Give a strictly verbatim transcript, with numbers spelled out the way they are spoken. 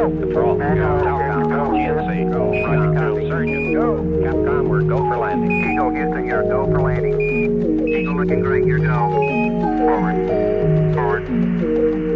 go. Control, go. Talcom, go. G N C, go. Roger, com. Surgeon, go. Capcom, we're go for landing. Eagle, Houston, you're go for landing. Eagle looking great, you're go. Forward.